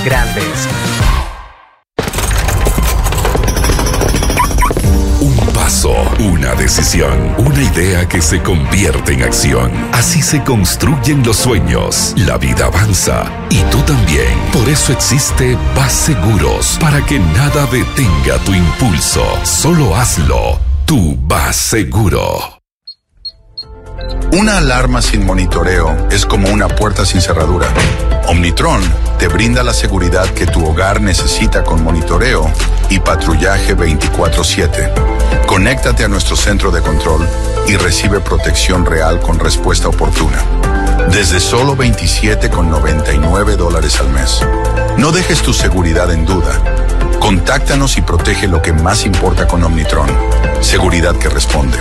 más grandes. Un paso, una decisión, una idea que se convierte en acción. Así se construyen los sueños. La vida avanza y tú también. Por eso existe Vas Seguros, para que nada detenga tu impulso. Solo hazlo. Tú vas seguro. Una alarma sin monitoreo es como una puerta sin cerradura. Omnitron te brinda la seguridad que tu hogar necesita con monitoreo y patrullaje 24/7. Conéctate a nuestro centro de control y recibe protección real con respuesta oportuna. Desde solo $27,99 al mes. No dejes tu seguridad en duda. Contáctanos y protege lo que más importa con Omnitron. Seguridad que responde.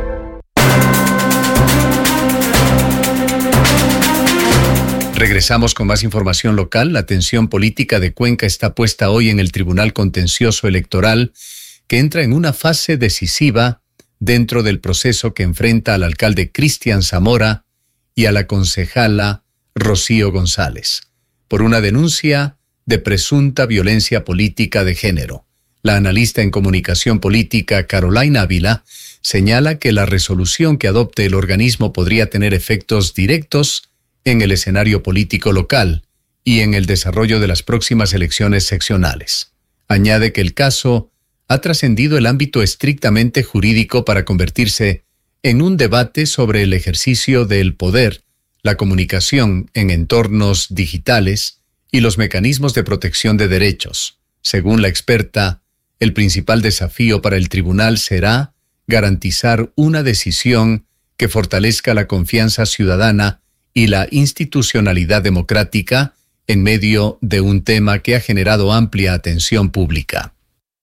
Regresamos con más información local. La atención política de Cuenca está puesta hoy en el Tribunal Contencioso Electoral, que entra en una fase decisiva dentro del proceso que enfrenta al alcalde Cristian Zamora y a la concejala Rocío González, por una denuncia de presunta violencia política de género. La analista en comunicación política Carolina Ávila señala que la resolución que adopte el organismo podría tener efectos directos en el escenario político local y en el desarrollo de las próximas elecciones seccionales. Añade que el caso ha trascendido el ámbito estrictamente jurídico para convertirse en un debate sobre el ejercicio del poder, la comunicación en entornos digitales y los mecanismos de protección de derechos. Según la experta, el principal desafío para el tribunal será garantizar una decisión que fortalezca la confianza ciudadana y la institucionalidad democrática en medio de un tema que ha generado amplia atención pública.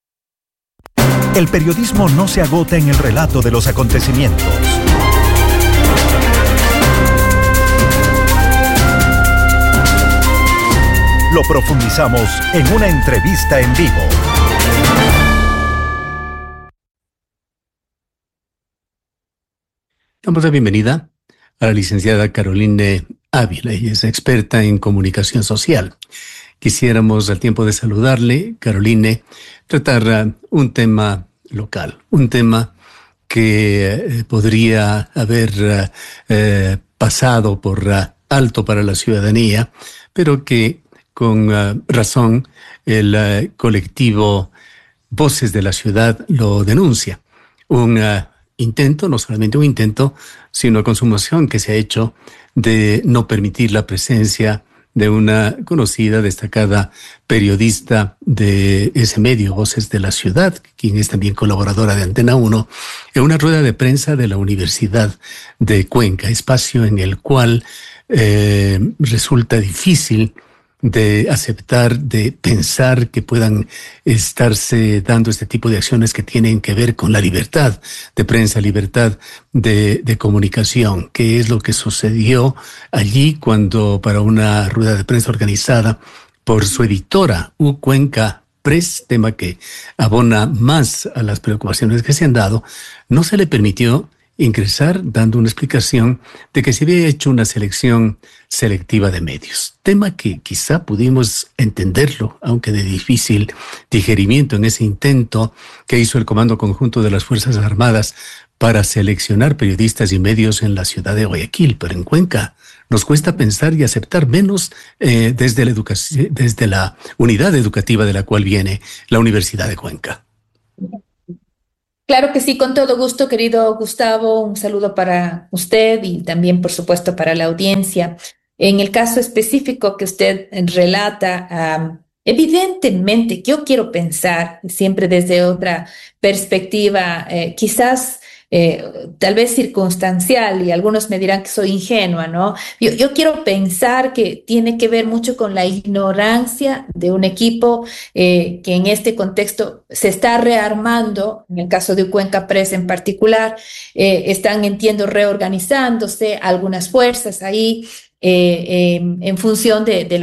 El periodismo no se agota en el relato de los acontecimientos. Lo profundizamos en una entrevista en vivo. Damos la bienvenida a la licenciada Carolina Ávila. Ella es experta en comunicación social. Quisiéramos, al tiempo de saludarle, Carolina, tratar un tema local, un tema que podría haber pasado por alto para la ciudadanía, pero que con razón el colectivo Voces de la Ciudad lo denuncia. Un intento, no solamente un intento, sino consumación que se ha hecho de no permitir la presencia de una conocida, destacada periodista de ese medio, Voces de la Ciudad, quien es también colaboradora de Antena 1, en una rueda de prensa de la Universidad de Cuenca, espacio en el cual resulta difícil de aceptar, de pensar que puedan estarse dando este tipo de acciones que tienen que ver con la libertad de prensa, libertad de comunicación. ¿Qué es lo que sucedió allí cuando, para una rueda de prensa organizada por su editora, Cuenca Press, tema que abona más a las preocupaciones que se han dado, no se le permitió ingresar dando una explicación de que se había hecho una selección selectiva de medios? Tema que quizá pudimos entenderlo, aunque de difícil digerimiento, en ese intento que hizo el Comando Conjunto de las Fuerzas Armadas para seleccionar periodistas y medios en la ciudad de Guayaquil. Pero en Cuenca nos cuesta pensar y aceptar menos desde la educación, desde la unidad educativa de la cual viene la Universidad de Cuenca. Claro que sí, con todo gusto, querido Gustavo. Un saludo para usted y también, por supuesto, para la audiencia. En el caso específico que usted relata, evidentemente yo quiero pensar siempre desde otra perspectiva, quizás tal vez circunstancial, y algunos me dirán que soy ingenua, ¿no? Yo quiero pensar que tiene que ver mucho con la ignorancia de un equipo que en este contexto se está rearmando. En el caso de Cuenca Press en particular, están, entiendo, reorganizándose algunas fuerzas ahí. en función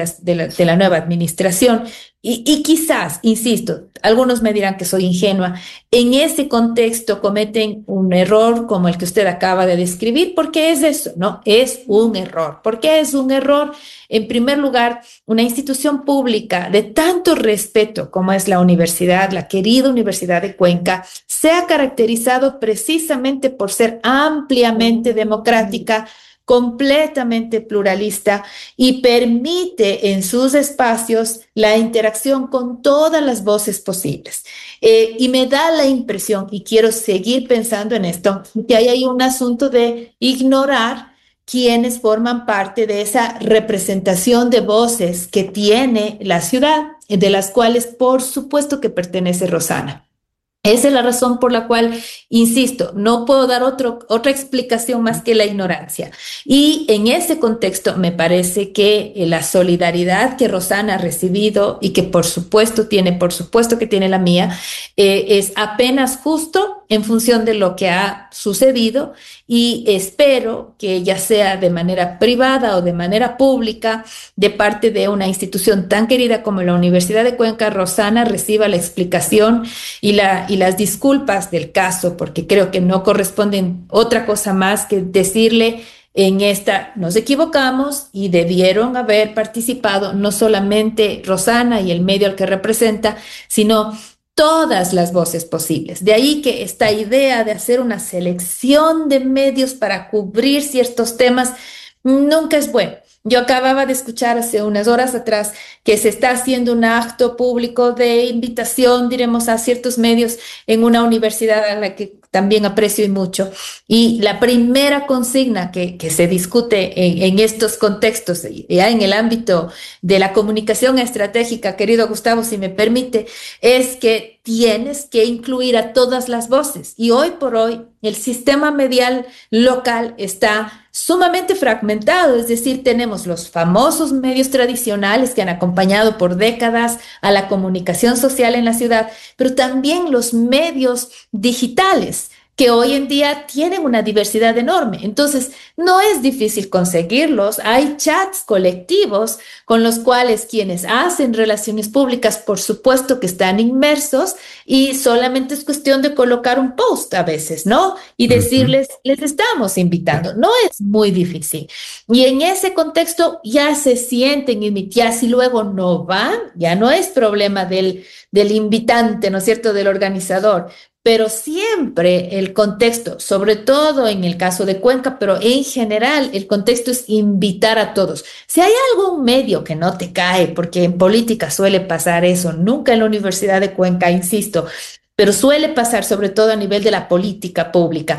de la nueva administración. Y quizás, insisto, algunos me dirán que soy ingenua, en ese contexto cometen un error como el que usted acaba de describir, porque es eso, ¿no? Es un error. ¿Por qué es un error? En primer lugar, una institución pública de tanto respeto como es la universidad, la querida Universidad de Cuenca, se ha caracterizado precisamente por ser ampliamente democrática, completamente pluralista y permite en sus espacios la interacción con todas las voces posibles. Y me da la impresión, y quiero seguir pensando en esto, que hay un asunto de ignorar quienes forman parte de esa representación de voces que tiene la ciudad, de las cuales por supuesto que pertenece Rosana. Esa es la razón por la cual, insisto, no puedo dar otra explicación más que la ignorancia. Y en ese contexto me parece que la solidaridad que Rosana ha recibido y que por supuesto que tiene la mía, es apenas justo en función de lo que ha sucedido, y espero que ya sea de manera privada o de manera pública, de parte de una institución tan querida como la Universidad de Cuenca, Rosana reciba la explicación y las disculpas del caso, porque creo que no corresponden otra cosa más que decirle: en esta nos equivocamos y debieron haber participado no solamente Rosana y el medio al que representa, sino todas las voces posibles. De ahí que esta idea de hacer una selección de medios para cubrir ciertos temas nunca es bueno. Yo acababa de escuchar hace unas horas atrás que se está haciendo un acto público de invitación, diremos, a ciertos medios en una universidad a la que también aprecio y mucho. Y la primera consigna que se discute en estos contextos, ya en el ámbito de la comunicación estratégica, querido Gustavo, si me permite, es que tienes que incluir a todas las voces. Y hoy por hoy el sistema medial local está sumamente fragmentado, es decir, tenemos los famosos medios tradicionales que han acompañado por décadas a la comunicación social en la ciudad, pero también los medios digitales, que hoy en día tienen una diversidad enorme. Entonces, no es difícil conseguirlos. Hay chats colectivos con los cuales quienes hacen relaciones públicas, por supuesto que están inmersos, y solamente es cuestión de colocar un post a veces, ¿no? Y decirles, les estamos invitando. No es muy difícil. Y en ese contexto ya se sienten invitados, y luego no van, ya no es problema del invitante, ¿no es cierto?, del organizador. Pero siempre el contexto, sobre todo en el caso de Cuenca, pero en general el contexto es invitar a todos. Si hay algún medio que no te cae, porque en política suele pasar eso, nunca en la Universidad de Cuenca, insisto, pero suele pasar sobre todo a nivel de la política pública.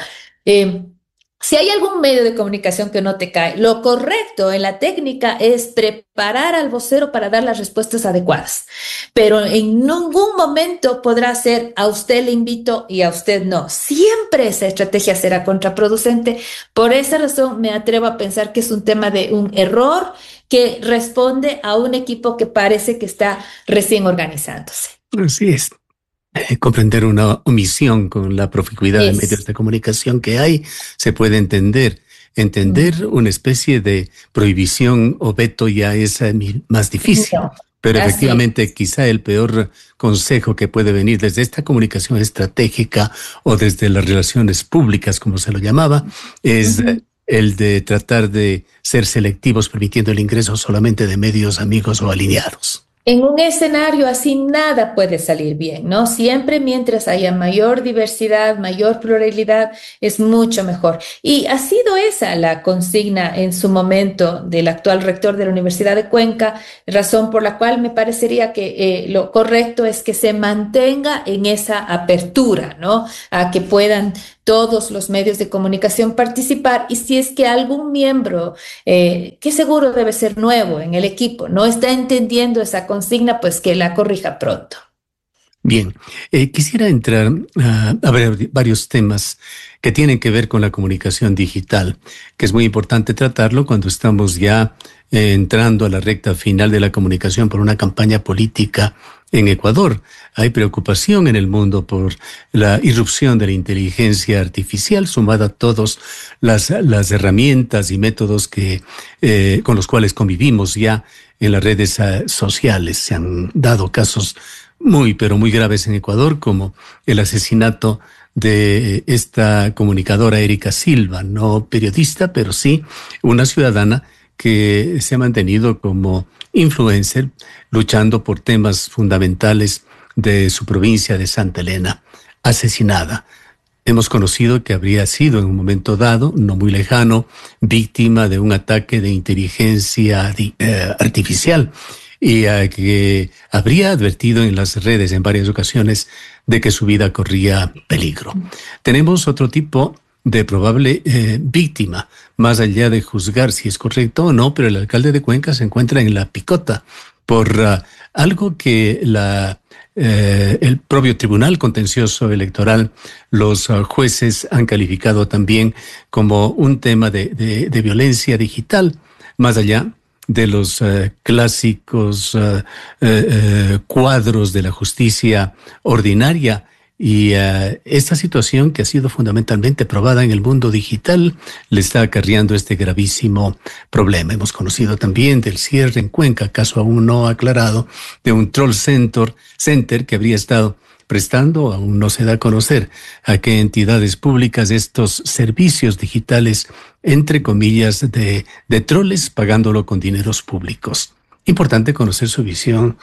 Si hay algún medio de comunicación que no te cae, lo correcto en la técnica es preparar al vocero para dar las respuestas adecuadas. Pero en ningún momento podrá ser: a usted le invito y a usted no. Siempre esa estrategia será contraproducente. Por esa razón me atrevo a pensar que es un tema de un error que responde a un equipo que parece que está recién organizándose. Así es. Comprender una omisión con la proficuidad de medios de comunicación que hay, se puede entender. Entender una especie de prohibición o veto ya es más difícil. Pero efectivamente, quizá el peor consejo que puede venir desde esta comunicación estratégica o desde las relaciones públicas, como se lo llamaba, es el de tratar de ser selectivos, permitiendo el ingreso solamente de medios amigos o alineados. En un escenario así nada puede salir bien, ¿no? Siempre mientras haya mayor diversidad, mayor pluralidad, es mucho mejor. Y ha sido esa la consigna en su momento del actual rector de la Universidad de Cuenca, razón por la cual me parecería que lo correcto es que se mantenga en esa apertura, ¿no? A que puedan todos los medios de comunicación participar, y si es que algún miembro, que seguro debe ser nuevo en el equipo, no está entendiendo esa consigna, pues que la corrija pronto. Bien, quisiera entrar a ver varios temas que tienen que ver con la comunicación digital, que es muy importante tratarlo cuando estamos ya entrando a la recta final de la comunicación por una campaña política en Ecuador. Hay preocupación en el mundo por la irrupción de la inteligencia artificial, sumada a todas las herramientas y métodos con los cuales convivimos ya en las redes sociales. Se han dado casos pero muy graves en Ecuador, como el asesinato de esta comunicadora Erika Silva, no periodista, pero sí una ciudadana que se ha mantenido como influencer, luchando por temas fundamentales de su provincia de Santa Elena, asesinada. Hemos conocido que habría sido en un momento dado, no muy lejano, víctima de un ataque de inteligencia artificial, y que habría advertido en las redes en varias ocasiones de que su vida corría peligro. Tenemos otro tipo de probable víctima, más allá de juzgar si es correcto o no, pero el alcalde de Cuenca se encuentra en la picota por algo que el propio Tribunal Contencioso Electoral, los jueces han calificado también como un tema de violencia digital, más allá de los clásicos cuadros de la justicia ordinaria. Y esta situación, que ha sido fundamentalmente probada en el mundo digital, le está acarreando este gravísimo problema. Hemos conocido también del cierre en Cuenca, caso aún no aclarado, de un troll center que habría estado prestando, aún no se da a conocer a qué entidades públicas, estos servicios digitales, entre comillas, de troles, pagándolo con dineros públicos. Importante conocer su visión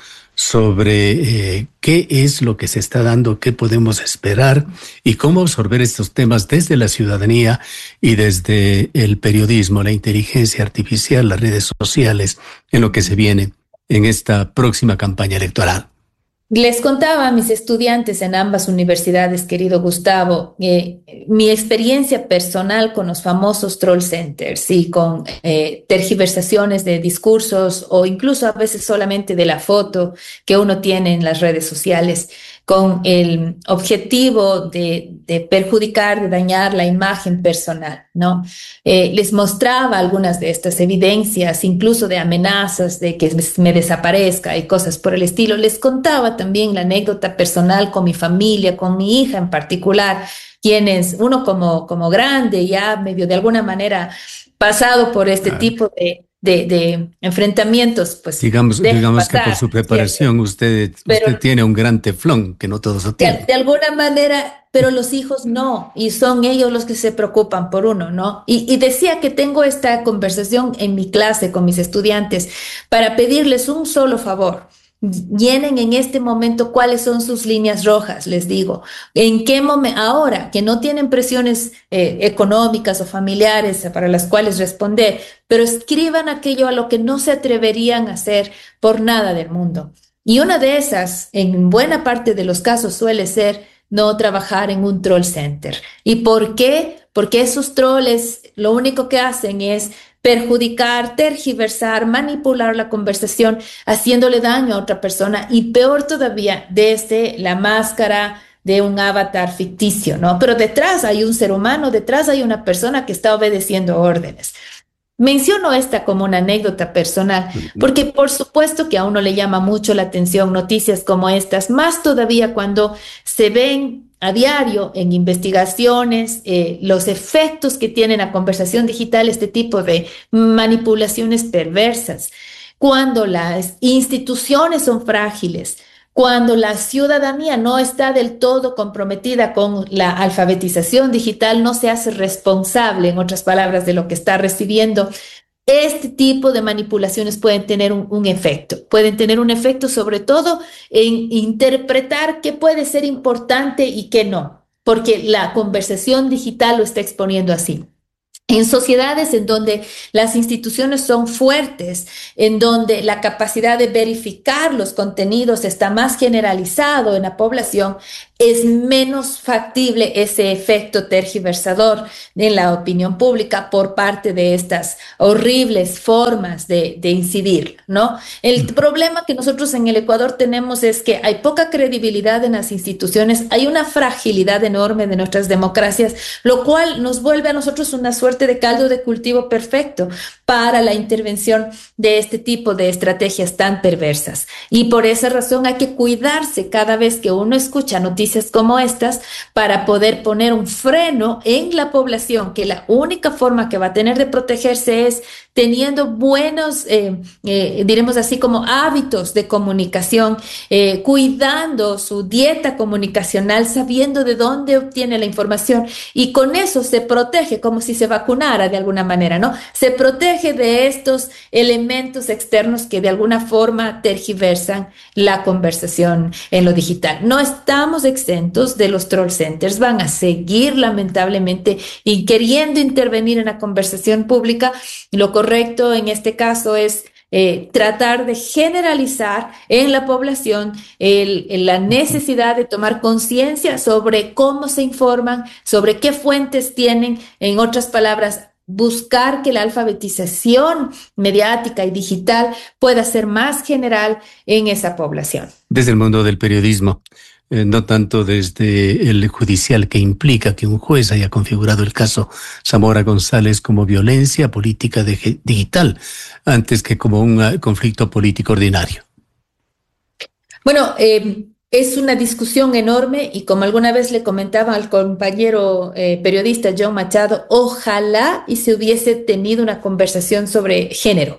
sobre qué es lo que se está dando, qué podemos esperar y cómo absorber estos temas desde la ciudadanía y desde el periodismo, la inteligencia artificial, las redes sociales, en lo que se viene en esta próxima campaña electoral. Les contaba a mis estudiantes en ambas universidades, querido Gustavo, mi experiencia personal con los famosos troll centers y con tergiversaciones de discursos o incluso a veces solamente de la foto que uno tiene en las redes sociales, con el objetivo de perjudicar, de dañar la imagen personal, ¿no? Les mostraba algunas de estas evidencias, incluso de amenazas de que me desaparezca y cosas por el estilo. Les contaba también la anécdota personal con mi familia, con mi hija en particular, quienes uno como grande ya medio de alguna manera pasado por este tipo de enfrentamientos, pues digamos que por su preparación usted tiene un gran teflón que no todos lo tienen. De alguna manera, pero los hijos no, y son ellos los que se preocupan por uno, ¿no? Y decía que tengo esta conversación en mi clase con mis estudiantes para pedirles un solo favor. Llenen en este momento cuáles son sus líneas rojas, les digo. En qué momento, ahora que no tienen presiones económicas o familiares para las cuales responder, pero escriban aquello a lo que no se atreverían a hacer por nada del mundo. Y una de esas, en buena parte de los casos, suele ser no trabajar en un troll center. ¿Y por qué? Porque esos trolls lo único que hacen es perjudicar, tergiversar, manipular la conversación, haciéndole daño a otra persona y peor todavía desde la máscara de un avatar ficticio, ¿no? Pero detrás hay un ser humano, detrás hay una persona que está obedeciendo órdenes. Menciono esta como una anécdota personal, porque por supuesto que a uno le llama mucho la atención noticias como estas, más todavía cuando se ven a diario en investigaciones los efectos que tiene la conversación digital, este tipo de manipulaciones perversas, cuando las instituciones son frágiles, cuando la ciudadanía no está del todo comprometida con la alfabetización digital, no se hace responsable, en otras palabras, de lo que está recibiendo. Este tipo de manipulaciones pueden tener un efecto. Pueden tener un efecto sobre todo en interpretar qué puede ser importante y qué no, porque la conversación digital lo está exponiendo así. En sociedades en donde las instituciones son fuertes, en donde la capacidad de verificar los contenidos está más generalizado en la población, es menos factible ese efecto tergiversador en la opinión pública por parte de estas horribles formas de incidir, ¿no? El problema que nosotros en el Ecuador tenemos es que hay poca credibilidad en las instituciones, hay una fragilidad enorme de nuestras democracias, lo cual nos vuelve a nosotros una suerte de caldo de cultivo perfecto para la intervención de este tipo de estrategias tan perversas. Y por esa razón hay que cuidarse cada vez que uno escucha noticias como estas para poder poner un freno en la población, que la única forma que va a tener de protegerse es teniendo buenos, diremos así, como hábitos de comunicación, cuidando su dieta comunicacional, sabiendo de dónde obtiene la información, y con eso se protege, como si se vacunara de alguna manera, ¿no? Se protege de estos elementos externos que de alguna forma tergiversan la conversación en lo digital. No estamos exentos de los troll centers, van a seguir lamentablemente y queriendo intervenir en la conversación pública. Lo correcto en este caso es tratar de generalizar en la población la necesidad de tomar conciencia sobre cómo se informan, sobre qué fuentes tienen, en otras palabras, buscar que la alfabetización mediática y digital pueda ser más general en esa población. Desde el mundo del periodismo, no tanto desde el judicial, que implica que un juez haya configurado el caso Zamora González como violencia política digital, antes que como un conflicto político ordinario. Bueno, es una discusión enorme y como alguna vez le comentaba al compañero periodista John Machado, ojalá y se hubiese tenido una conversación sobre género.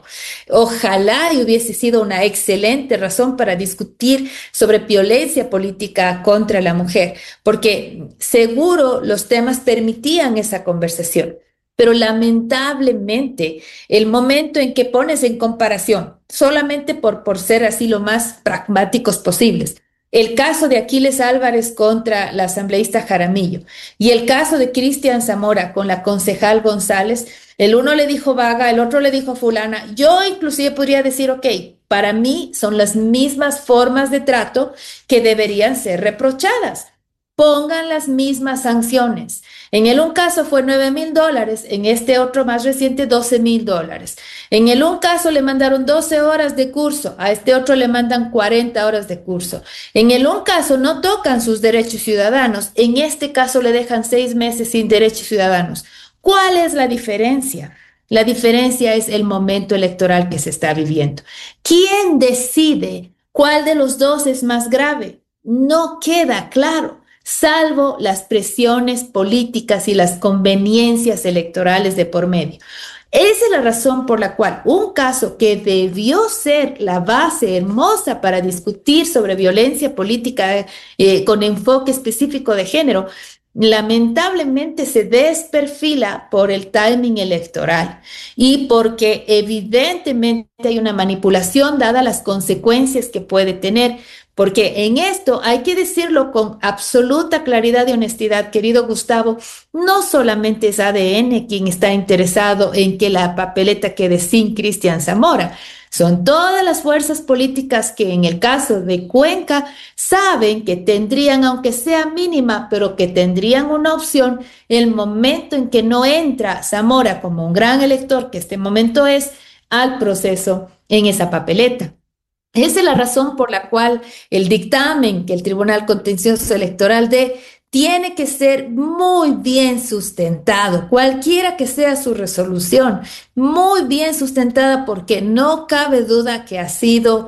Ojalá y hubiese sido una excelente razón para discutir sobre violencia política contra la mujer, porque seguro los temas permitían esa conversación. Pero lamentablemente, el momento en que pones en comparación, solamente por ser así lo más pragmáticos posibles, el caso de Aquiles Álvarez contra la asambleísta Jaramillo y el caso de Cristian Zamora con la concejal González, el uno le dijo vaga, el otro le dijo fulana. Yo inclusive podría decir, ok, para mí son las mismas formas de trato que deberían ser reprochadas. Pongan las mismas sanciones. En el un caso fue $9,000, en este otro más reciente $12,000. En el un caso le mandaron 12 horas de curso, a este otro le mandan 40 horas de curso. En el un caso no tocan sus derechos ciudadanos, en este caso le dejan 6 meses sin derechos ciudadanos. ¿Cuál es la diferencia? La diferencia es el momento electoral que se está viviendo. ¿Quién decide cuál de los dos es más grave? No queda claro, salvo las presiones políticas y las conveniencias electorales de por medio. Esa es la razón por la cual un caso que debió ser la base hermosa para discutir sobre violencia política con enfoque específico de género, lamentablemente se desperfila por el timing electoral y porque evidentemente hay una manipulación dada las consecuencias que puede tener. Porque en esto hay que decirlo con absoluta claridad y honestidad, querido Gustavo, no solamente es ADN quien está interesado en que la papeleta quede sin Cristian Zamora, son todas las fuerzas políticas que en el caso de Cuenca saben que tendrían, aunque sea mínima, pero que tendrían una opción el momento en que no entra Zamora como un gran elector, que este momento es, al proceso en esa papeleta. Esa es la razón por la cual el dictamen que el Tribunal Contencioso Electoral dé tiene que ser muy bien sustentado, cualquiera que sea su resolución, muy bien sustentada, porque no cabe duda que ha sido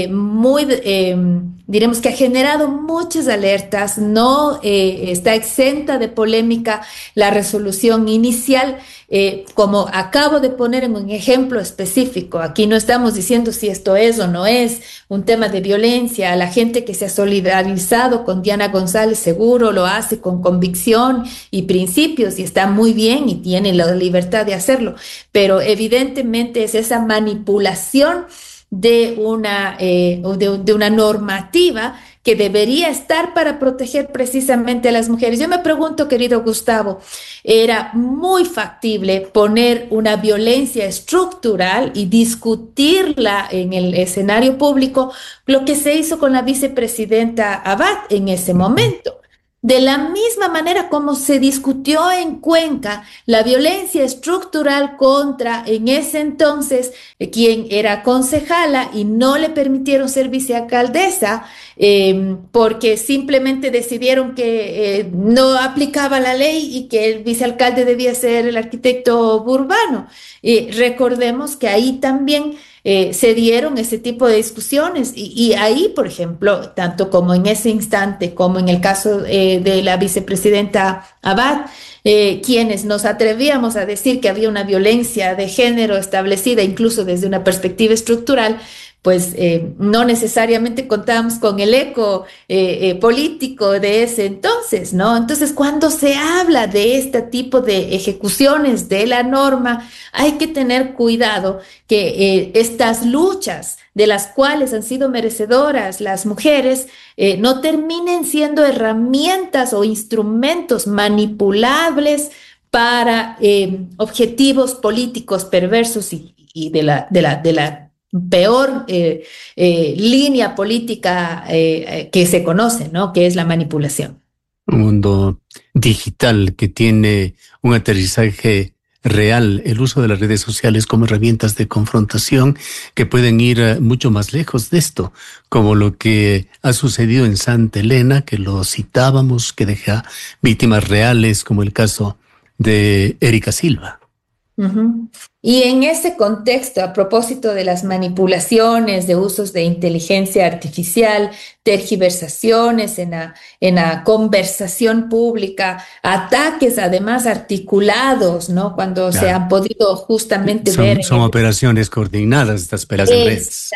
diremos que ha generado muchas alertas, no está exenta de polémica la resolución inicial, como acabo de poner en un ejemplo específico. Aquí no estamos diciendo si esto es o no es un tema de violencia. La gente que se ha solidarizado con Diana González seguro lo hace con convicción y principios y está muy bien y tiene la libertad de hacerlo, pero evidentemente es esa manipulación de una normativa que debería estar para proteger precisamente a las mujeres. Yo me pregunto, querido Gustavo, era muy factible poner una violencia estructural y discutirla en el escenario público, lo que se hizo con la vicepresidenta Abad en ese momento. De la misma manera como se discutió en Cuenca la violencia estructural contra, en ese entonces, quien era concejala y no le permitieron ser vicealcaldesa, porque simplemente decidieron que no aplicaba la ley y que el vicealcalde debía ser el arquitecto Burbano. Recordemos que ahí también se dieron ese tipo de discusiones y ahí, por ejemplo, tanto como en ese instante, como en el caso de la vicepresidenta Abad, quienes nos atrevíamos a decir que había una violencia de género establecida incluso desde una perspectiva estructural, pues no necesariamente contábamos con el eco político de ese entonces, ¿no? Entonces, cuando se habla de este tipo de ejecuciones de la norma, hay que tener cuidado que estas luchas de las cuales han sido merecedoras las mujeres no terminen siendo herramientas o instrumentos manipulables para objetivos políticos perversos y de la peor línea política que se conoce, ¿no? Que es la manipulación. Un mundo digital que tiene un aterrizaje real, el uso de las redes sociales como herramientas de confrontación que pueden ir mucho más lejos de esto, como lo que ha sucedido en Santa Elena, que lo citábamos, que deja víctimas reales, como el caso de Erika Silva. Uh-huh. Y en ese contexto, a propósito de las manipulaciones, de usos de inteligencia artificial, tergiversaciones en la conversación pública, ataques además articulados, ¿no? Cuando se han podido justamente ver. Son operaciones coordinadas, estas peleas en redes.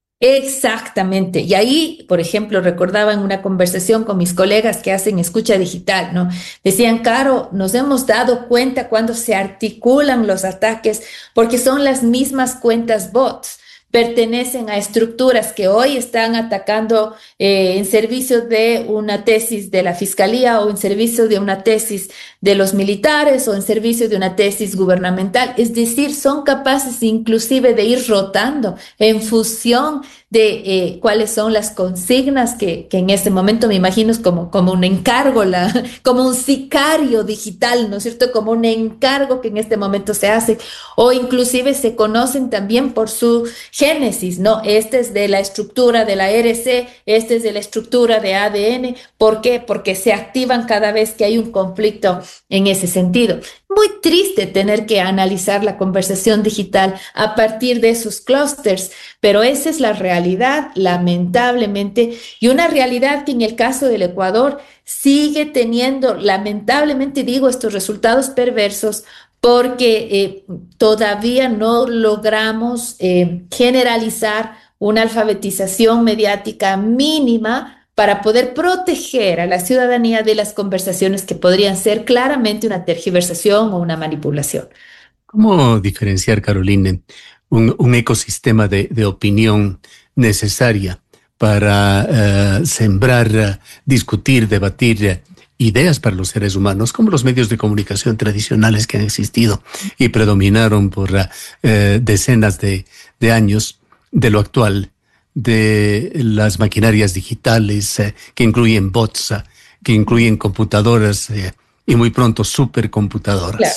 Exactamente. Y ahí, por ejemplo, recordaba en una conversación con mis colegas que hacen escucha digital, ¿no? Decían, Caro, nos hemos dado cuenta cuando se articulan los ataques porque son las mismas cuentas bots. Pertenecen a estructuras que hoy están atacando en servicio de una tesis de la fiscalía o en servicio de una tesis de los militares o en servicio de una tesis gubernamental. Es decir, son capaces inclusive de ir rotando en función de cuáles son las consignas que en este momento me imagino es como un encargo, como un sicario digital, ¿no es cierto? Como un encargo que en este momento se hace, o inclusive se conocen también por su génesis, ¿no? Este es de la estructura de la RC, este es de la estructura de ADN. ¿Por qué? Porque se activan cada vez que hay un conflicto en ese sentido. Muy triste tener que analizar la conversación digital a partir de esos clústeres, pero esa es la realidad, lamentablemente, y una realidad que en el caso del Ecuador sigue teniendo, lamentablemente digo, estos resultados perversos porque todavía no logramos generalizar una alfabetización mediática mínima para poder proteger a la ciudadanía de las conversaciones que podrían ser claramente una tergiversación o una manipulación. ¿Cómo diferenciar, Caroline, un ecosistema de opinión necesaria para sembrar, discutir, debatir ideas para los seres humanos, como los medios de comunicación tradicionales que han existido y predominaron por decenas de años, de lo actual, de las maquinarias digitales que incluyen bots, que incluyen computadoras y muy pronto supercomputadoras? Claro.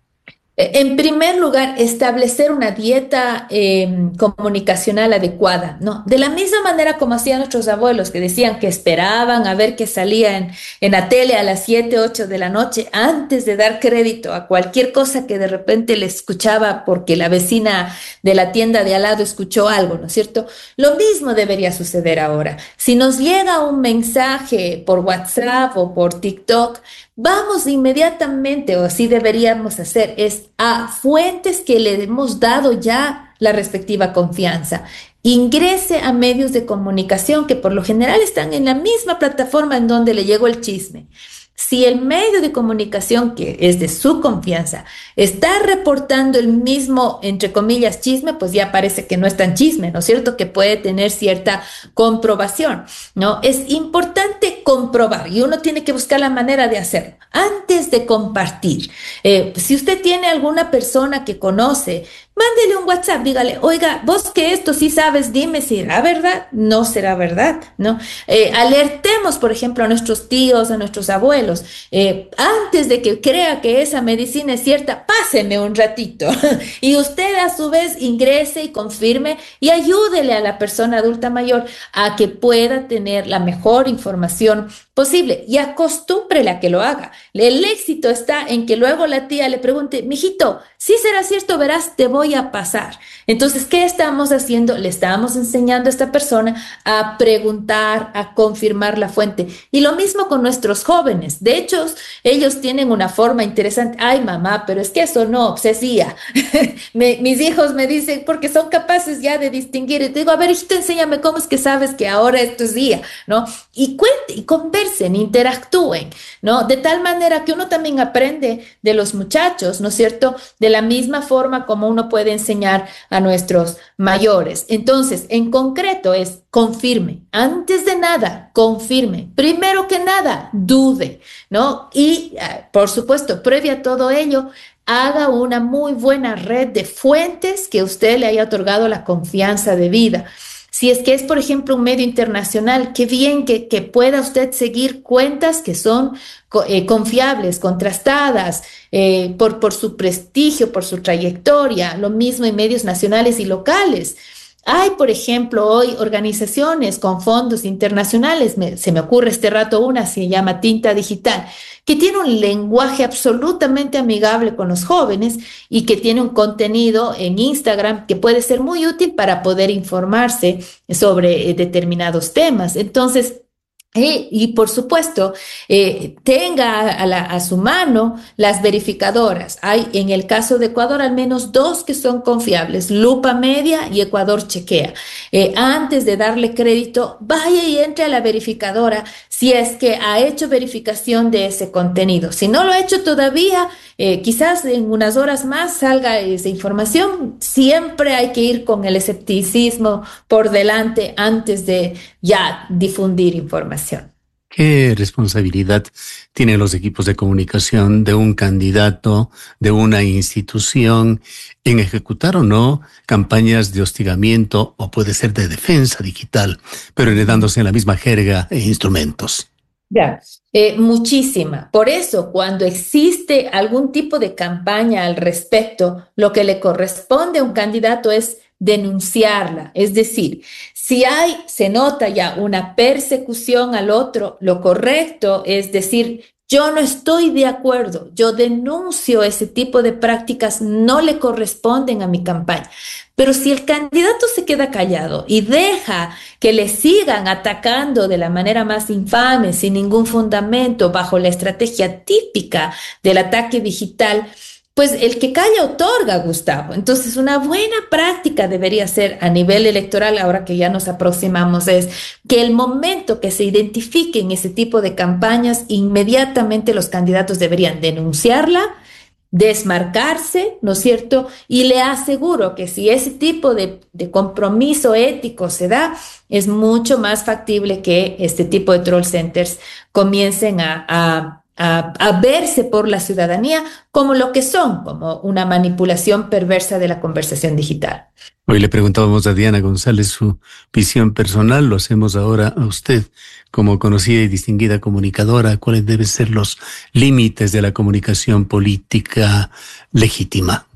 En primer lugar, establecer una dieta comunicacional adecuada, ¿no? De la misma manera como hacían nuestros abuelos, que decían que esperaban a ver qué salía en la tele a las 7, 8 de la noche antes de dar crédito a cualquier cosa que de repente le escuchaba porque la vecina de la tienda de al lado escuchó algo, ¿no es cierto? Lo mismo debería suceder ahora. Si nos llega un mensaje por WhatsApp o por TikTok, vamos inmediatamente, o así deberíamos hacer, es a fuentes que le hemos dado ya la respectiva confianza. Ingrese a medios de comunicación que por lo general están en la misma plataforma en donde le llegó el chisme. Si el medio de comunicación que es de su confianza está reportando el mismo, entre comillas, chisme, pues ya parece que no es tan chisme, ¿no es cierto? Que puede tener cierta comprobación, ¿no? Es importante comprobar y uno tiene que buscar la manera de hacerlo antes de compartir. Si usted tiene alguna persona que conoce mándele un WhatsApp, dígale, oiga, vos que esto sí sabes, dime si será verdad, no será verdad, ¿no? Alertemos, por ejemplo, a nuestros tíos, a nuestros abuelos, antes de que crea que esa medicina es cierta, páseme un ratito y usted a su vez ingrese y confirme y ayúdele a la persona adulta mayor a que pueda tener la mejor información posible y acostúmbrele a que lo haga. El éxito está en que luego la tía le pregunte, mijito, si será cierto, verás, te voy a pasar. Entonces, ¿qué estamos haciendo? Le estamos enseñando a esta persona a preguntar, a confirmar la fuente. Y lo mismo con nuestros jóvenes. De hecho, ellos tienen una forma interesante. Ay, mamá, pero es que eso no, pues es IA. Mis hijos me dicen, porque son capaces ya de distinguir. Y te digo, a ver, hijito, enséñame cómo es que sabes que ahora esto es IA, ¿no? Y cuenten, y conversen, interactúen, ¿no? De tal manera que uno también aprende de los muchachos, ¿no es cierto? De la misma forma como uno puede enseñar a nuestros mayores. Entonces, en concreto es confirme. Antes de nada, confirme. Primero que nada, dude, ¿no? Y, por supuesto, previo a todo ello, haga una muy buena red de fuentes que usted le haya otorgado la confianza debida. Si es que es, por ejemplo, un medio internacional, qué bien que pueda usted seguir cuentas que son confiables, contrastadas, por su prestigio, por su trayectoria, lo mismo en medios nacionales y locales. Hay, por ejemplo, hoy organizaciones con fondos internacionales, se me ocurre este rato una, se llama Tinta Digital, que tiene un lenguaje absolutamente amigable con los jóvenes y que tiene un contenido en Instagram que puede ser muy útil para poder informarse sobre determinados temas. Entonces, y por supuesto, tenga a su mano las verificadoras. Hay en el caso de Ecuador al menos 2 que son confiables, Lupa Media y Ecuador Chequea. Antes de darle crédito, vaya y entre a la verificadora si es que ha hecho verificación de ese contenido. Si no lo ha hecho todavía, quizás en unas horas más salga esa información. Siempre hay que ir con el escepticismo por delante antes de ya difundir información. ¿Qué responsabilidad tienen los equipos de comunicación de un candidato, de una institución, en ejecutar o no campañas de hostigamiento o puede ser de defensa digital, pero heredándose en la misma jerga e instrumentos? Ya, muchísima. Por eso, cuando existe algún tipo de campaña al respecto, lo que le corresponde a un candidato es denunciarla. Es decir, si se nota ya una persecución al otro, lo correcto es decir, yo no estoy de acuerdo, yo denuncio ese tipo de prácticas, no le corresponden a mi campaña. Pero si el candidato se queda callado y deja que le sigan atacando de la manera más infame, sin ningún fundamento, bajo la estrategia típica del ataque digital, pues el que calla otorga, Gustavo. Entonces, una buena práctica debería ser a nivel electoral, ahora que ya nos aproximamos, es que el momento que se identifiquen ese tipo de campañas, inmediatamente los candidatos deberían denunciarla, desmarcarse, ¿no es cierto? Y le aseguro que si ese tipo de compromiso ético se da, es mucho más factible que este tipo de troll centers comiencen a verse por la ciudadanía como lo que son, como una manipulación perversa de la conversación digital. Hoy le preguntábamos a Diana González su visión personal, lo hacemos ahora a usted como conocida y distinguida comunicadora. ¿Cuáles deben ser los límites de la comunicación política legítima?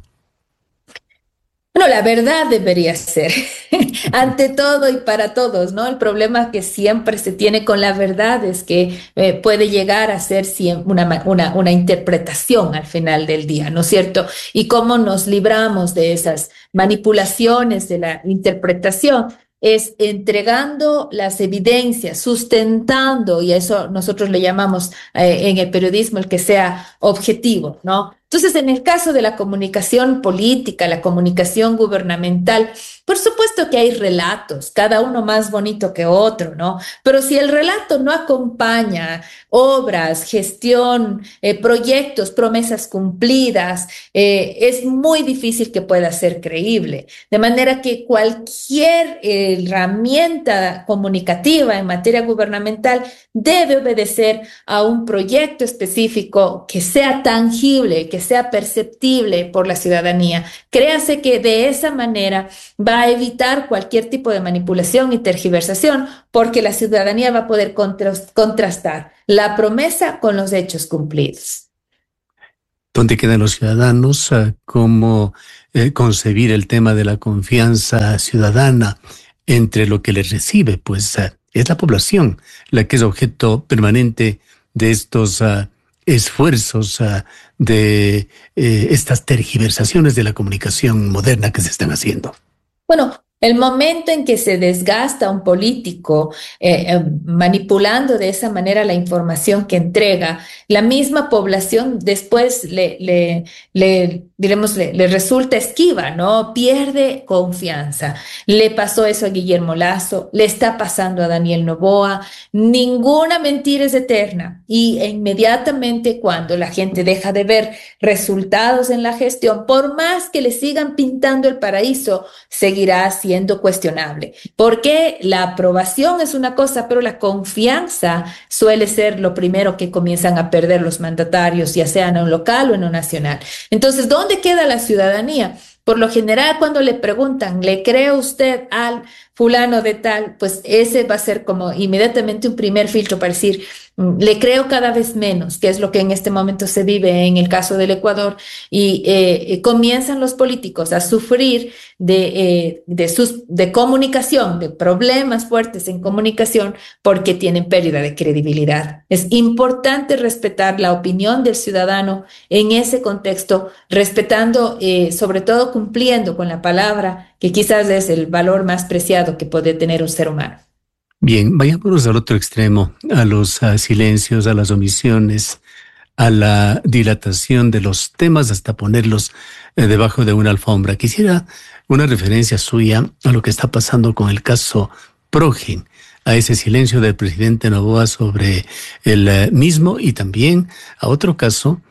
Bueno, la verdad debería ser ante todo y para todos, ¿no? El problema que siempre se tiene con la verdad es que puede llegar a ser una interpretación al final del día, ¿no es cierto? Y cómo nos libramos de esas manipulaciones de la interpretación es entregando las evidencias, sustentando, y a eso nosotros le llamamos en el periodismo el que sea objetivo, ¿no? Entonces, en el caso de la comunicación política, la comunicación gubernamental, Por supuesto que hay relatos, cada uno más bonito que otro, ¿no? Pero si el relato no acompaña obras, gestión, proyectos, promesas cumplidas, es muy difícil que pueda ser creíble. De manera que cualquier herramienta comunicativa en materia gubernamental debe obedecer a un proyecto específico que sea tangible, que sea perceptible por la ciudadanía. Créase que de esa manera va a evitar cualquier tipo de manipulación y tergiversación, porque la ciudadanía va a poder contrastar la promesa con los hechos cumplidos. ¿Dónde quedan los ciudadanos? ¿Cómo concebir el tema de la confianza ciudadana entre lo que les recibe? Pues es la población la que es objeto permanente de estos esfuerzos de estas tergiversaciones de la comunicación moderna que se están haciendo. Bueno, el momento en que se desgasta un político manipulando de esa manera la información que entrega, la misma población después le resulta esquiva, ¿no? Pierde confianza. Le pasó eso a Guillermo Lasso, le está pasando a Daniel Noboa. Ninguna mentira es eterna y inmediatamente cuando la gente deja de ver resultados en la gestión, por más que le sigan pintando el paraíso, seguirá siendo cuestionable. Porque la aprobación es una cosa, pero la confianza suele ser lo primero que comienzan a perder los mandatarios, ya sea en un local o en un nacional. Entonces, ¿dónde queda la ciudadanía? Por lo general, cuando le preguntan, ¿le cree usted al fulano de tal? Pues ese va a ser como inmediatamente un primer filtro para decir, le creo cada vez menos, que es lo que en este momento se vive en el caso del Ecuador, y comienzan los políticos a sufrir de comunicación, de problemas fuertes en comunicación, porque tienen pérdida de credibilidad. Es importante respetar la opinión del ciudadano en ese contexto, respetando, sobre todo cumpliendo con la palabra, que quizás es el valor más preciado que puede tener un ser humano. Bien, vayámonos al otro extremo, a los silencios, a las omisiones, a la dilatación de los temas hasta ponerlos debajo de una alfombra. Quisiera una referencia suya a lo que está pasando con el caso Progen, a ese silencio del presidente Noboa sobre el mismo y también a otro caso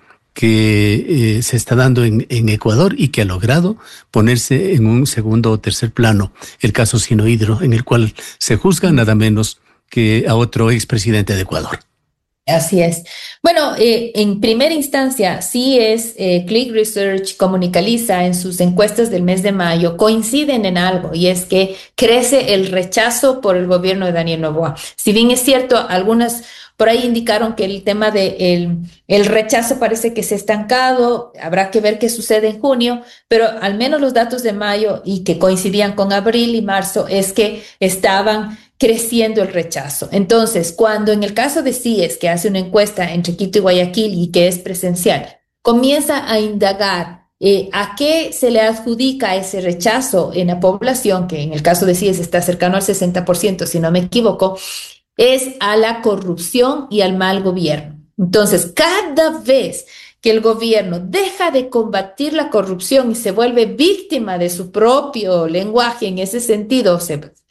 que se está dando en Ecuador y que ha logrado ponerse en un segundo o tercer plano, el caso Sinohydro, en el cual se juzga nada menos que a otro expresidente de Ecuador. Así es. Bueno, en primera instancia, sí es Click Research, Comunicaliza en sus encuestas del mes de mayo coinciden en algo, y es que crece el rechazo por el gobierno de Daniel Noboa. Si bien es cierto, algunas por ahí indicaron que el tema de el rechazo parece que se ha estancado, habrá que ver qué sucede en junio, pero al menos los datos de mayo y que coincidían con abril y marzo es que estaban creciendo el rechazo. Entonces, cuando en el caso de CIES, que hace una encuesta entre Quito y Guayaquil y que es presencial, comienza a indagar a qué se le adjudica ese rechazo en la población, que en el caso de CIES está cercano al 60%, si no me equivoco, es a la corrupción y al mal gobierno. Entonces, cada vez que el gobierno deja de combatir la corrupción y se vuelve víctima de su propio lenguaje, en ese sentido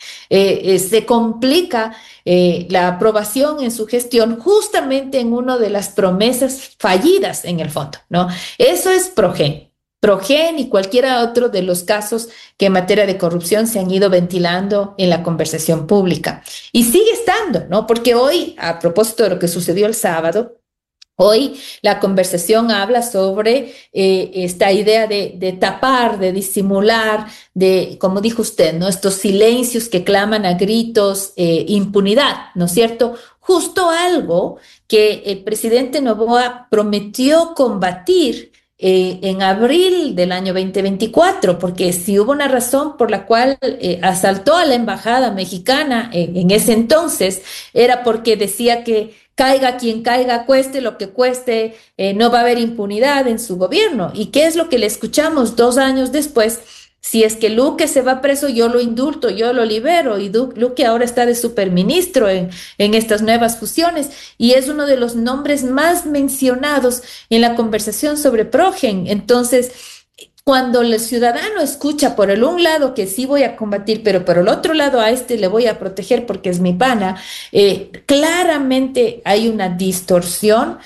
se complica la aprobación en su gestión justamente en una de las promesas fallidas en el fondo, ¿no? Eso es Progen y cualquiera otro de los casos que en materia de corrupción se han ido ventilando en la conversación pública. Y sigue estando, ¿no? Porque hoy, a propósito de lo que sucedió el sábado, hoy la conversación habla sobre esta idea de tapar, de disimular, de, como dijo usted, ¿no? Estos silencios que claman a gritos impunidad, ¿no es cierto? Justo algo que el presidente Noboa prometió combatir en abril del año 2024, porque si hubo una razón por la cual asaltó a la embajada mexicana en ese entonces, era porque decía que caiga quien caiga, cueste lo que cueste, no va a haber impunidad en su gobierno. ¿Y qué es lo que le escuchamos 2 años después? Si es que Luque se va preso, yo lo indulto, yo lo libero, y Luque ahora está de superministro en estas nuevas fusiones y es uno de los nombres más mencionados en la conversación sobre Progen. Entonces, cuando el ciudadano escucha por el un lado que sí voy a combatir, pero por el otro lado a este le voy a proteger porque es mi pana, claramente hay una distorsión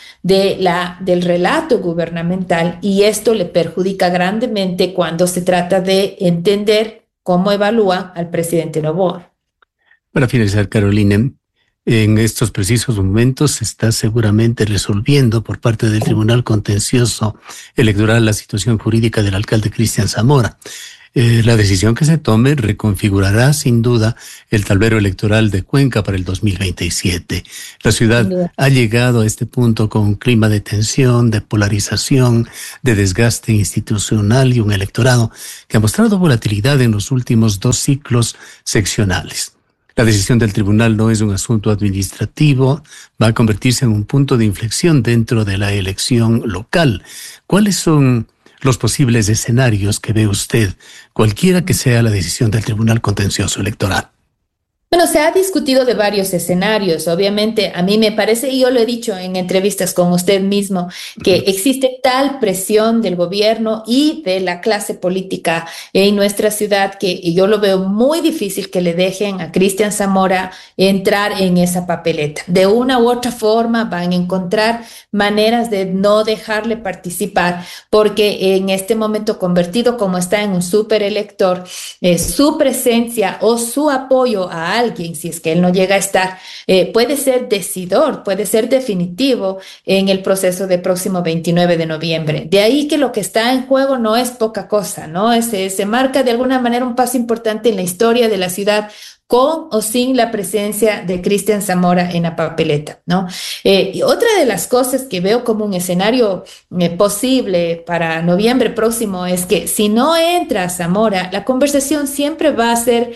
del relato gubernamental y esto le perjudica grandemente cuando se trata de entender cómo evalúa al presidente Noboa. Para finalizar, Carolina, en estos precisos momentos se está seguramente resolviendo por parte del Tribunal Contencioso Electoral la situación jurídica del alcalde Cristian Zamora. La decisión que se tome reconfigurará sin duda el tablero electoral de Cuenca para el 2027. La ciudad ha llegado a este punto con un clima de tensión, de polarización, de desgaste institucional y un electorado que ha mostrado volatilidad en los últimos 2 ciclos seccionales. La decisión del tribunal no es un asunto administrativo, va a convertirse en un punto de inflexión dentro de la elección local. ¿Cuáles son los posibles escenarios que ve usted, cualquiera que sea la decisión del Tribunal Contencioso Electoral? Bueno, se ha discutido de varios escenarios. Obviamente, a mí me parece, y yo lo he dicho en entrevistas con usted mismo, que existe tal presión del gobierno y de la clase política en nuestra ciudad que yo lo veo muy difícil que le dejen a Cristian Zamora entrar en esa papeleta. De una u otra forma van a encontrar maneras de no dejarle participar, porque en este momento convertido como está en un superelector, su presencia o su apoyo a alguien, si es que él no llega a estar, puede ser decidor, puede ser definitivo en el proceso del próximo 29 de noviembre. De ahí que lo que está en juego no es poca cosa, ¿no? Se marca de alguna manera un paso importante en la historia de la ciudad, con o sin la presencia de Cristian Zamora en la papeleta, ¿no? Y otra de las cosas que veo como un escenario posible para noviembre próximo es que si no entra Zamora, la conversación siempre va a ser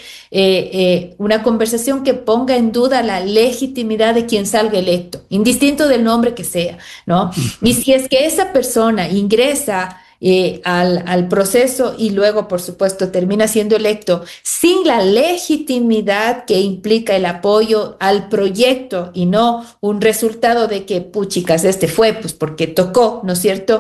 una conversación que ponga en duda la legitimidad de quien salga electo, indistinto del nombre que sea, ¿no? Y si es que esa persona ingresa al proceso y luego, por supuesto, termina siendo electo sin la legitimidad que implica el apoyo al proyecto y no un resultado de que, puchicas, este fue pues porque tocó, ¿no es cierto?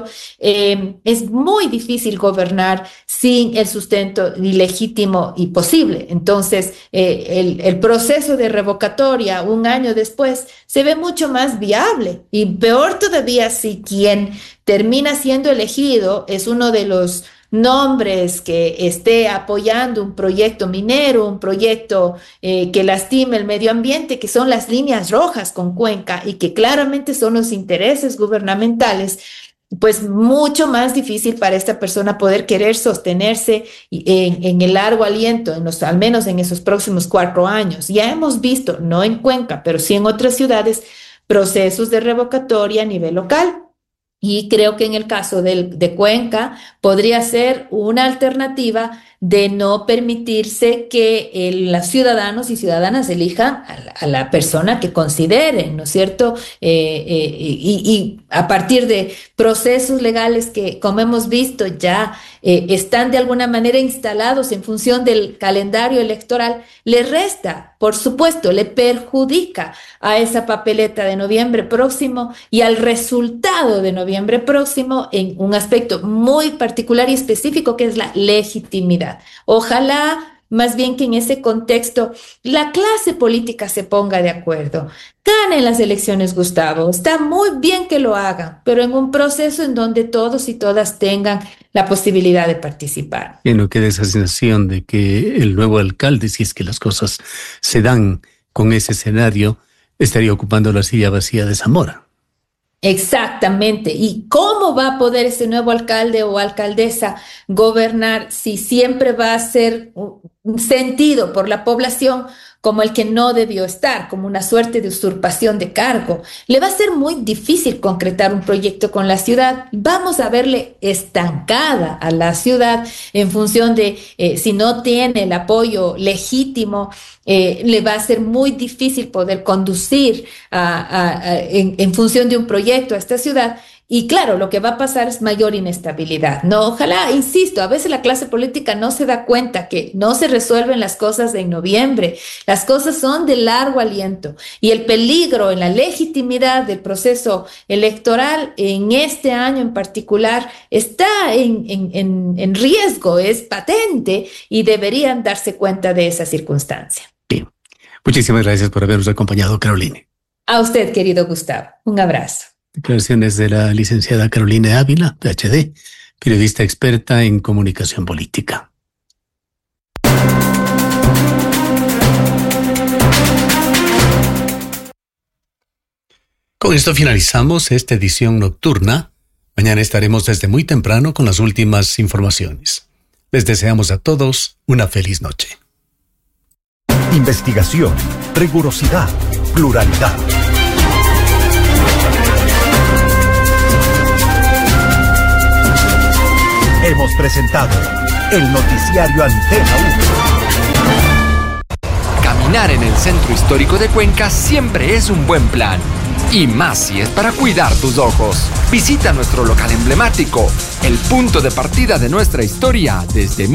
Es muy difícil gobernar sin el sustento ilegítimo y posible. Entonces, el proceso de revocatoria un año después se ve mucho más viable y peor todavía si quien termina siendo elegido es uno de los nombres que esté apoyando un proyecto minero, un proyecto que lastime el medio ambiente, que son las líneas rojas con Cuenca y que claramente son los intereses gubernamentales, pues mucho más difícil para esta persona poder querer sostenerse en el largo aliento, al menos en esos próximos 4 años. Ya hemos visto, no en Cuenca, pero sí en otras ciudades, procesos de revocatoria a nivel local. Y creo que en el caso de Cuenca podría ser una alternativa de no permitirse que los ciudadanos y ciudadanas elijan a la persona que consideren, ¿no es cierto? Y a partir de procesos legales que, como hemos visto, ya están de alguna manera instalados en función del calendario electoral, le resta, por supuesto, le perjudica a esa papeleta de noviembre próximo y al resultado de noviembre próximo en un aspecto muy particular y específico que es la legitimidad. Ojalá más bien que en ese contexto la clase política se ponga de acuerdo. Ganen las elecciones, Gustavo. Está muy bien que lo hagan, pero en un proceso en donde todos y todas tengan la posibilidad de participar. Que no quede esa sensación de que el nuevo alcalde, si es que las cosas se dan con ese escenario, estaría ocupando la silla vacía de Zamora. Exactamente. ¿Y cómo va a poder ese nuevo alcalde o alcaldesa gobernar si siempre va a ser sentido por la población como el que no debió estar, como una suerte de usurpación de cargo? Le va a ser muy difícil concretar un proyecto con la ciudad. Vamos a verle estancada a la ciudad en función de si no tiene el apoyo legítimo, le va a ser muy difícil poder conducir en función de un proyecto a esta ciudad. Y claro, lo que va a pasar es mayor inestabilidad, ¿no? Ojalá, insisto, a veces la clase política no se da cuenta que no se resuelven las cosas en noviembre. Las cosas son de largo aliento y el peligro en la legitimidad del proceso electoral en este año en particular está en riesgo, es patente y deberían darse cuenta de esa circunstancia. Bien. Muchísimas gracias por habernos acompañado, Caroline. A usted, querido Gustavo. Un abrazo. Declaraciones de la licenciada Caroline Ávila, PhD, periodista experta en comunicación política. Con esto finalizamos esta edición nocturna. Mañana estaremos desde muy temprano con las últimas informaciones. Les deseamos a todos una feliz noche. Investigación, rigurosidad, pluralidad. Hemos presentado el noticiario Antena 1. Caminar en el centro histórico de Cuenca siempre es un buen plan. Y más si es para cuidar tus ojos. Visita nuestro local emblemático, el punto de partida de nuestra historia desde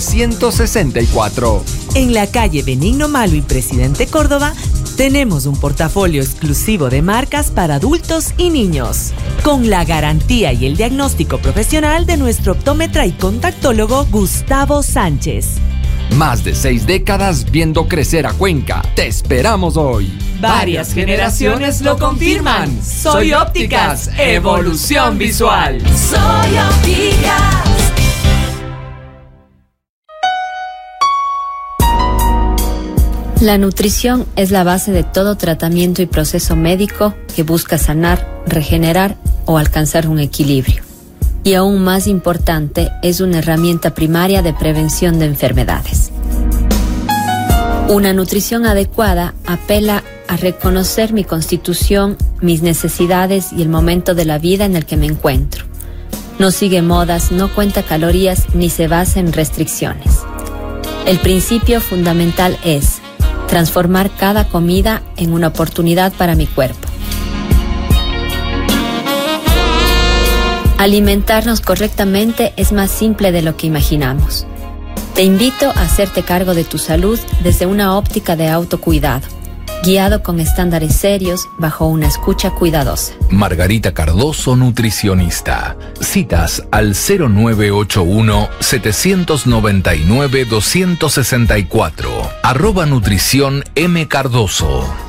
1964. En la calle Benigno Malo y Presidente Córdoba, tenemos un portafolio exclusivo de marcas para adultos y niños, con la garantía y el diagnóstico profesional de nuestro optómetra y contactólogo Gustavo Sánchez. Más de 6 décadas viendo crecer a Cuenca. Te esperamos hoy. Varias generaciones lo confirman. Soy Ópticas, evolución visual. Soy Ópticas. La nutrición es la base de todo tratamiento y proceso médico que busca sanar, regenerar o alcanzar un equilibrio. Y aún más importante, es una herramienta primaria de prevención de enfermedades. Una nutrición adecuada apela a reconocer mi constitución, mis necesidades y el momento de la vida en el que me encuentro. No sigue modas, no cuenta calorías ni se basa en restricciones. El principio fundamental es transformar cada comida en una oportunidad para mi cuerpo. Alimentarnos correctamente es más simple de lo que imaginamos. Te invito a hacerte cargo de tu salud desde una óptica de autocuidado, guiado con estándares serios bajo una escucha cuidadosa. Margarita Cardoso, nutricionista. Citas al 0981-799-264. @nutrición M. Cardoso.